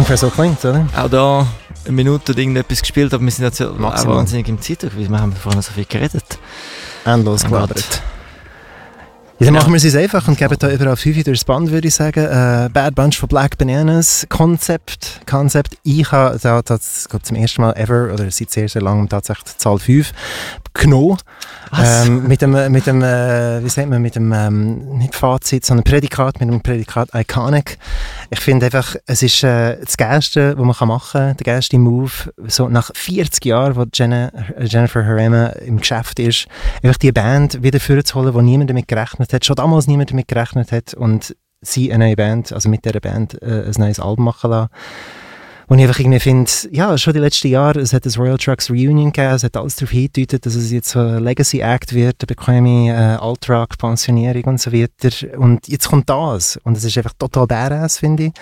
ungefähr so klingt, oder? Auch da eine Minute irgendetwas gespielt, aber wir sind jetzt auch wahnsinnig im Zeitdruck, weil wir haben vorhin so viel geredet. Endlos gelabert. Ja, dann machen wir es einfach und geben da überall 5 durchs Band, würde ich sagen. Bad Bunch von Black Bananas, Concept. Ich habe da zum ersten Mal ever, oder seit sehr, sehr langem tatsächlich die Zahl 5 genommen. Mit dem nicht Fazit, sondern Prädikat, mit dem Prädikat Iconic. Ich finde einfach, es ist das Geilste, was man machen kann, der geilste Move, so nach 40 Jahren, wo Jennifer Herrema im Geschäft ist, einfach die Band wieder vorzuholen, wo niemand damit gerechnet hat, schon damals niemand damit gerechnet hat, und sie eine neue Band, also mit dieser Band ein neues Album machen lassen. Und ich einfach irgendwie finde, ja, schon die letzten Jahre, es hat das Royal Trucks Reunion gegeben, es hat alles darauf hingedeutet, dass es jetzt so ein Legacy-Act wird, eine bequeme Alt-Rock-Pensionierung und so weiter. Und jetzt kommt das. Und es ist einfach total badass, finde ich.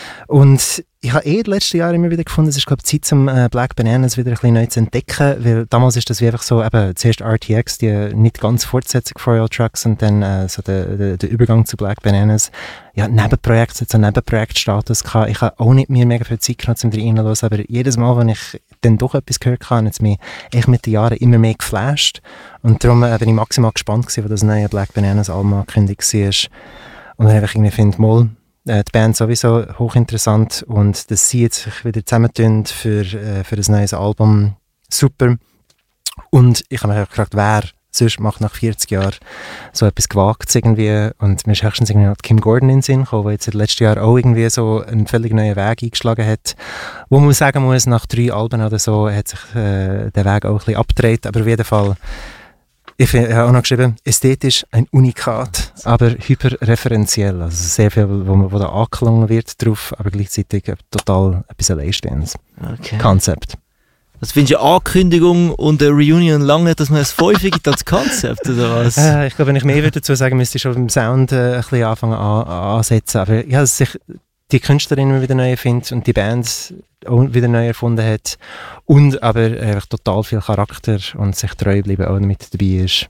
Und ich habe die letzten Jahre immer wieder gefunden, es ist, glaube ich, Zeit, zum Black Bananas wieder ein bisschen neu zu entdecken, weil damals ist das wie einfach so, eben, zuerst RTX, die nicht ganz Fortsetzung von Royal Trucks, und dann so der Übergang zu Black Bananas. Ja, Nebenprojekt, hat so einen Nebenprojektstatus gehabt. Ich habe auch nicht mehr mega viel Zeit gehabt, um reinzuhören, aber jedes Mal, wenn ich dann doch etwas gehört habe, hat es mich echt mit den Jahren immer mehr geflasht. Und darum bin ich maximal gespannt gewesen, wo das neue Black Bananas Album angekündigt war. Und dann einfach irgendwie finde, mal, die Band sowieso hochinteressant, und dass sie jetzt sich wieder zusammentun für ein neues Album, super. Und ich habe mich auch gefragt, wer sonst macht nach 40 Jahren so etwas gewagt irgendwie, und mir ist höchstens irgendwie noch Kim Gordon in den Sinn gekommen, der jetzt letztes Jahr auch irgendwie so einen völlig neuen Weg eingeschlagen hat, wo man sagen muss, nach 3 Alben oder so hat sich der Weg auch ein bisschen abgedreht, aber auf jeden Fall, ich habe auch noch geschrieben, ästhetisch ein Unikat, aber hyperreferenziell. Also sehr viel, wo da angeklungen wird drauf, aber gleichzeitig total etwas Alleinstehendes. Okay. Konzept. Das findest du eine Ankündigung und eine Reunion lange, dass man es 5 gibt als Konzept, oder was? Ich glaube, wenn ich mehr dazu sagen müsste, ich schon beim Sound ein bisschen anfangen ansetzen. Aber ja, dass sich die Künstlerin wieder neu findet und die Band auch wieder neu erfunden hat, und aber einfach total viel Charakter und sich treu bleiben auch mit dabei ist.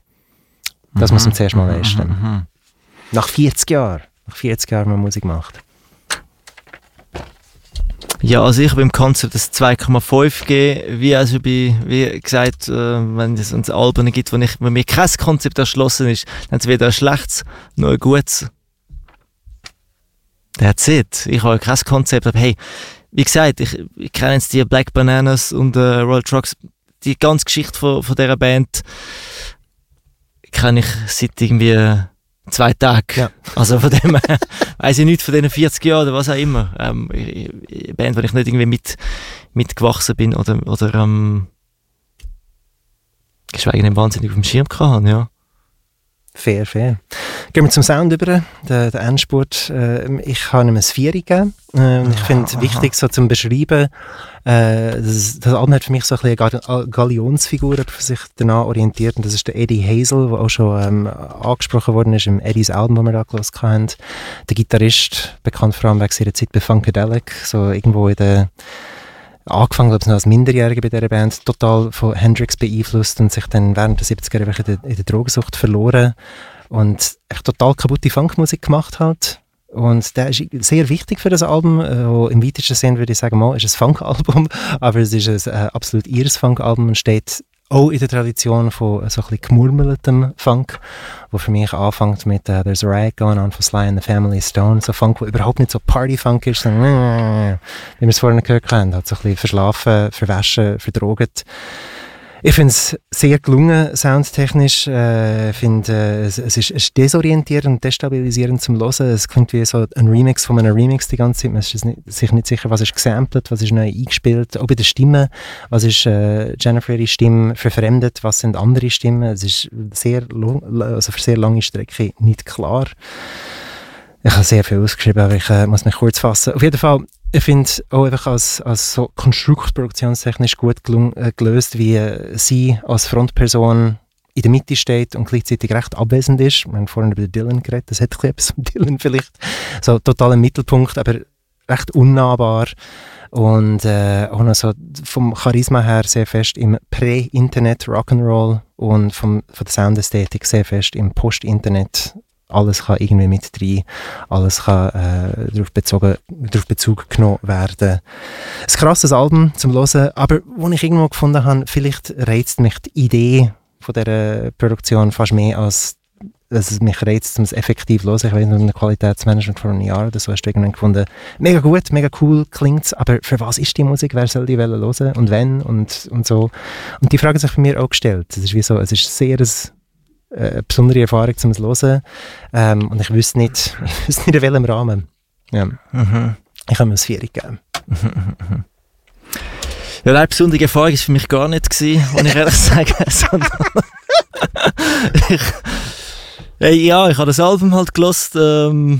Das muss man zuerst mal leisten. Nach 40 Jahren man Musik macht. Ja, also ich habe im Konzept das 2,5 gegeben, wie gesagt, wenn es uns Alben gibt, wo mir kein Konzept erschlossen ist, dann ist es weder ein schlechtes noch ein gutes. That's it. Ich habe kein Konzept, aber hey, wie gesagt, ich kenne jetzt die Black Bananas und Royal Trucks, die ganze Geschichte von dieser Band kenne ich seit irgendwie 2 Tagen. Ja. Also von dem weiss ich nichts von diesen 40 Jahren oder was auch immer. Eine Band, wo ich nicht irgendwie mitgewachsen bin oder geschweige denn wahnsinnig auf dem Schirm hatte, ja. Fair. Gehen wir zum Sound über, der Endspurt. Ich habe ihm ein 4 gegeben. Ich finde es wichtig, so zum Beschreiben, das Album hat für mich so ein bisschen eine Galionsfigur, die sich danach orientiert. Und das ist der Eddie Hazel, der auch schon angesprochen worden ist im Eddies Album, das wir da gehört haben. Der Gitarrist, bekannt vor allem wegen seiner Zeit bei Funkadelic, so irgendwo angefangen, glaube ich, noch als Minderjähriger bei dieser Band, total von Hendrix beeinflusst und sich dann während der 70er Jahre in der Drogensucht verloren und echt total kaputte Funkmusik gemacht hat. Und der ist sehr wichtig für das Album. Im weitesten Sinne würde ich sagen, ist es ein Funk-Album, aber es ist ein absolut ihres Funk-Album und steht auch in der Tradition von so ein bisschen gemurmeltem Funk, wo für mich anfängt mit There's a Riot Going On von Sly and the Family Stone, so Funk, wo überhaupt nicht so Party-Funk ist, sondern wie wir es vorhin gehört haben, halt so ein bisschen verschlafen, verwaschen, verdroget. Ich finde es sehr gelungen, soundtechnisch. Ich finde, es ist desorientierend und destabilisierend zum Hören. Es klingt wie so ein Remix von einem Remix die ganze Zeit. Man ist sich nicht sicher, was ist gesampelt, was ist neu eingespielt. Auch bei der Stimme, was ist Jennifer ihre Stimme verfremdet, was sind andere Stimmen. Es ist für sehr lange Strecke nicht klar. Ich habe sehr viel ausgeschrieben, aber ich muss mich kurz fassen. Auf jeden Fall, ich finde auch einfach als so konstruktproduktionstechnisch gut gelöst, wie sie als Frontperson in der Mitte steht und gleichzeitig recht abwesend ist. Wir haben vorhin über Dylan geredet, das hat etwas von Dylan vielleicht. So total im Mittelpunkt, aber recht unnahbar. Und auch noch so vom Charisma her sehr fest im Prä-Internet Rock'n'Roll und von der Soundästhetik sehr fest im Post-Internet alles kann irgendwie mit rein, alles kann darauf Bezug genommen werden. Ein krasses Album zum Hören, aber wo ich irgendwo gefunden habe, vielleicht reizt mich die Idee von dieser Produktion fast mehr als es mich reizt, um es effektiv zu hören. Ich weiß nicht, im Qualitätsmanagement vor einem Jahr oder so hast du irgendwann gefunden, mega gut, mega cool klingt's, aber für was ist die Musik? Wer soll die hören und wenn und so. Und die Frage hat sich bei mir auch gestellt. Es ist wie so, es ist sehr eine besondere Erfahrung zum Hören und ich wüsste nicht in welchem Rahmen. Ja. Ich habe mir ein 4 gegeben. Ja, eine besondere Erfahrung war für mich gar nicht gewesen, muss ich ehrlich sagen. Ich habe das Album halt gehört, so ein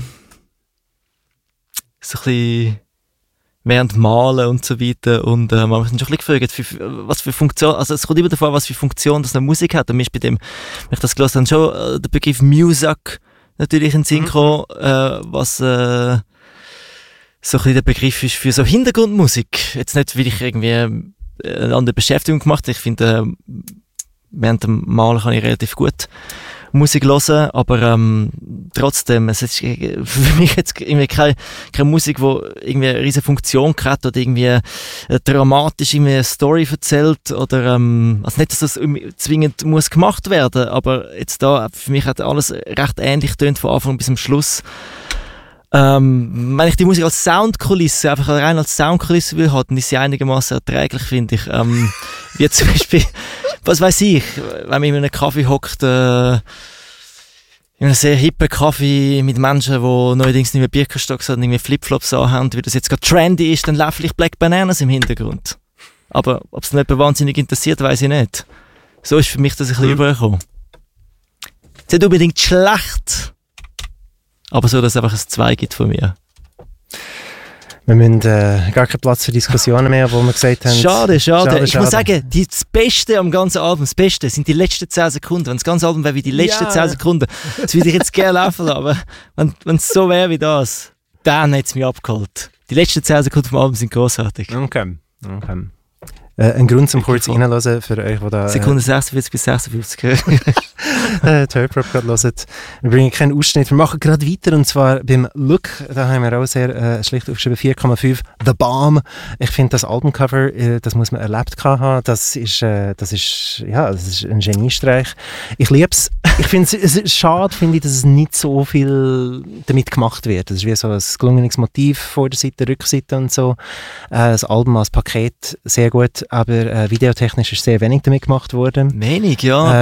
bisschen während Malen und so weiter und man hat mich schon ein bisschen gefragt, was für Funktion, also es kommt immer davon, was für Funktion das eine Musik hat und mir ist bei dem, wenn ich das gehört habe, schon der Begriff Music natürlich in den Sinn gekommen, was so ein bisschen der Begriff ist für so Hintergrundmusik. Jetzt nicht, weil ich irgendwie eine andere Beschäftigung gemacht habe, ich finde, während dem Malen kann ich relativ gut Musik hören, aber trotzdem, es ist für mich jetzt irgendwie keine Musik, die irgendwie eine riesige Funktion hat oder irgendwie dramatisch irgendwie eine Story erzählt oder also nicht, dass das zwingend muss gemacht werden, aber jetzt da, für mich hat alles recht ähnlich tönt von Anfang bis zum Schluss. Wenn ich die Musik als Soundkulisse, einfach rein als Soundkulisse will haben, ist sie einigermaßen erträglich, finde ich. Wie zum Beispiel, was weiß ich, wenn man in einem Kaffee hockt, in einem sehr hippen Kaffee mit Menschen, die neuerdings nicht mehr Birkenstocks oder irgendwie Flipflops anhaben, wie das jetzt gerade trendy ist, dann läuft vielleicht Black Bananas im Hintergrund. Aber ob es nicht wahnsinnig interessiert, weiß ich nicht. So ist für mich das ein bisschen übergekommen. Es ist nicht unbedingt schlecht, aber so, dass es einfach ein 2 gibt von mir. Wir müssen gar keinen Platz für Diskussionen mehr, wo wir gesagt haben... Schade. Ich muss sagen, das Beste am ganzen Album, das Beste sind die letzten 10 Sekunden. Wenn das ganze Album wäre wie die letzten 10 Sekunden, das würde ich jetzt gerne laufen lassen, aber wenn es so wäre wie das, dann hat es mich abgeholt. Die letzten 10 Sekunden vom Album sind großartig. Okay. Ein Grund zum kurz reinhören für euch, die da... Sekunde 46 bis 56. Turprop gerade hören. Wir bringen keinen Ausschnitt. Wir machen gerade weiter und zwar beim Look. Da haben wir auch sehr schlicht aufgeschrieben 4,5 The Bomb. Ich finde das Albumcover, das muss man erlebt haben. Das ist ein Geniestreich. Ich liebe es. Ich finde es schade, dass es nicht so viel damit gemacht wird. Das ist wie so ein gelungenes Motiv vor der Seite, Rückseite und so. Das Album als Paket sehr gut, aber videotechnisch ist sehr wenig damit gemacht worden. Wenig.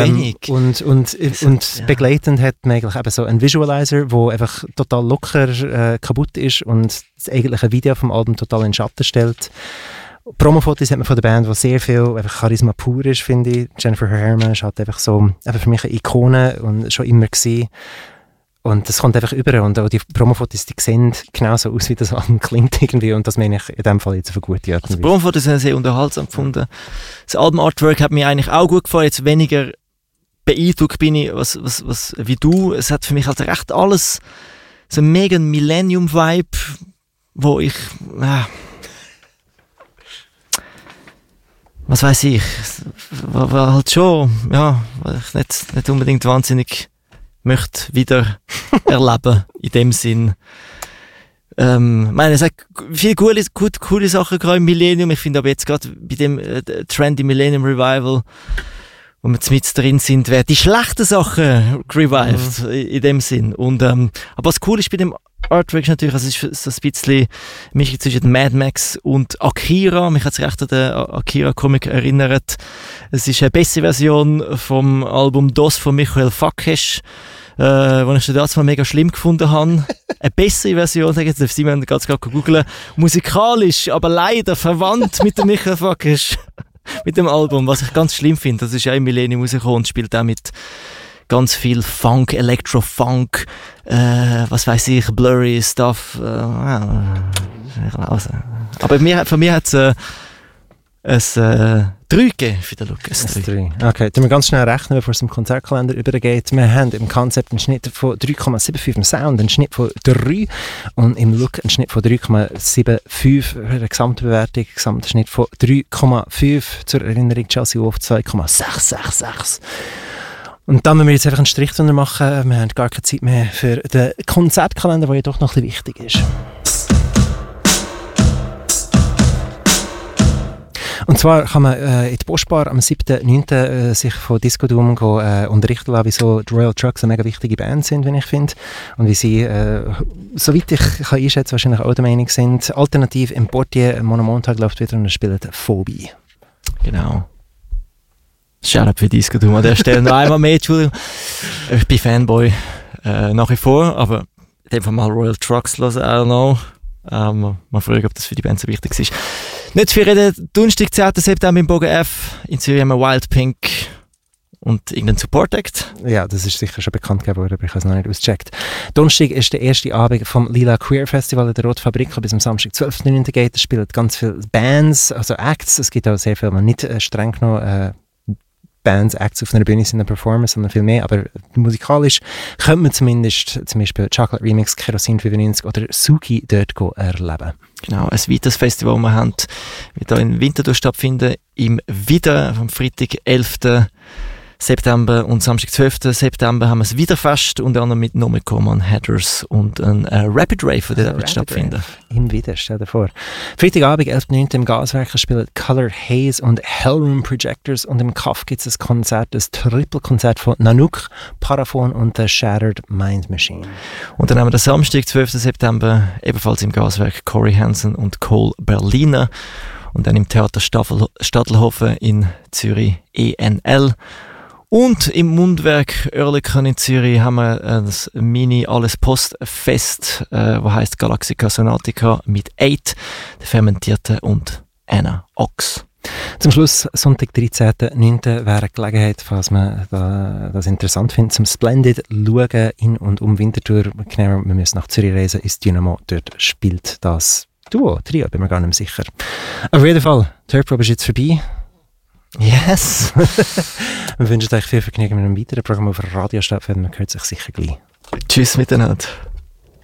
Und begleitend hat man eigentlich eben so einen Visualizer, der einfach total locker kaputt ist und das eigentliche Video vom Album total in den Schatten stellt. Promofotos hat man von der Band, wo sehr viel einfach Charisma pur ist, finde ich. Jennifer Herman ist halt einfach so einfach für mich eine Ikone und schon immer gewesen. Und das kommt einfach über und auch die Promofotos, die sehen genauso aus, wie das Album klingt irgendwie und das meine ich in dem Fall jetzt auf eine gute Art und Weise. Die Promofotos sind sehr unterhaltsam gefunden. Das Album-Artwork hat mir eigentlich auch gut gefallen, jetzt weniger beeindruckt bin ich, was wie du. Es hat für mich halt recht alles so einen mega Millennium-Vibe, wo ich was weiß ich, war halt schon, ja, weil ich nicht unbedingt wahnsinnig möchte wieder erleben, in dem Sinn. Es hat viele coole Sachen gerade im Millennium. Ich finde aber jetzt gerade bei dem Trendy Millennium Revival, wo wir mit drin sind, werden die schlechten Sachen revived, in dem Sinn. Und, aber was cool ist bei dem Artwork ist natürlich, also es ist so ein bisschen Mischung zwischen Mad Max und Akira. Mich hat es recht an den Akira-Comic erinnert. Es ist eine bessere Version vom Album DOS von Michael Fakesh, wo ich das mal mega schlimm gefunden habe. Eine bessere Version, sage ich jetzt, Simon ganz gerade googeln. Musikalisch, aber leider verwandt mit dem Michael Fakesh, mit dem Album, was ich ganz schlimm finde. Das ist ja im Millennium rausgekommen und spielt auch mit ganz viel Funk, Electro-Funk, was weiß ich, blurry Stuff. Aber von mir hat es ein 3 gegeben für den Lukas. 3. Okay, dann wir ganz schnell rechnen, bevor es im Konzertkalender übergeht. Wir haben im Konzept einen Schnitt von 3,75, im Sound einen Schnitt von 3 und im Look einen Schnitt von 3,75, eine Gesamtbewertung, Gesamtschnitt von 3,5. Zur Erinnerung, Chelsea Wolf 2,666. Und dann müssen wir jetzt einfach einen Strich drunter machen. Wir haben gar keine Zeit mehr für den Konzertkalender, der ja doch noch ein bisschen wichtig ist. Und zwar kann man in die Postbar am 7.9. Sich von Disco Doom unterrichten lassen, wieso die Royal Trucks eine mega wichtige Band sind, wie ich finde. Und wie sie, soweit ich kann einschätzen, wahrscheinlich auch der Meinung sind. Alternativ im Portier, Monomontag läuft wieder und er spielt Phobie. Genau. Shoutout für Disco Doom an der Stelle. Noch einmal mehr, Entschuldigung. Ich bin Fanboy nach wie vor, aber in dem Fall mal Royal Trucks hören, I don't know. Mal fragen, ob das für die Band so wichtig ist. Nicht für reden, Donnerstag, 10. September im Bogen F. In Zürich haben wir Wild Pink und irgendein Support Act. Ja, das ist sicher schon bekannt gegeben worden, aber ich habe es noch nicht ausgecheckt. Donnerstag ist der erste Abend vom Lila Queer Festival in der Rote Fabrik, bis am Samstag 12.9. geht. Es spielen ganz viele Bands, also Acts. Es gibt auch sehr viele, nicht streng genommen Bands, Acts auf einer Bühne sind eine Performance, sondern viel mehr, aber musikalisch könnte man zumindest zum Beispiel Chocolate Remix, Kerosin 95 oder Suki dort erleben. Genau, ein weiteres Festival, das wir haben, wird hier in Winterthur stattfinden, im Wieder, am Freitag, 11. September und Samstag, 12. September haben wir das Wiederfest, unter anderem mit Nomicon, Headers und ein Rapid Rave, der wird stattfinden. Im Wieder, stell dir vor. Freitagabend, 11.9. im Gaswerk spielen Color Haze und Hellroom Projectors und im Kaff gibt es ein Konzert, ein Triple-Konzert von Nanook, Paraphon und der Shattered Mind Machine. Und dann haben wir den Samstag, 12. September, ebenfalls im Gaswerk Corey Hansen und Cole Berliner und dann im Theater Stadelhofen in Zürich ENL. Und im Mundwerk Oerlikon in Zürich haben wir das Mini-Alles-Post-Fest, das heisst Galaxica Sonatica mit 8, der Fermentierten und Anna Ox. Zum Schluss, Sonntag, 13.9. wäre eine Gelegenheit, falls man das interessant findet, zum Splendid schauen in und um Winterthur. Genau, wir müssen nach Zürich reisen, ins Dynamo. Dort spielt das Duo, Trio, bin mir gar nicht mehr sicher. Auf jeden Fall, die Hörprobe ist jetzt vorbei. Yes! Wir wünschen euch viel Vergnügen mit einem weiteren Programm auf Radio Stadtfeld. Man hört sich sicher gleich. Tschüss miteinander.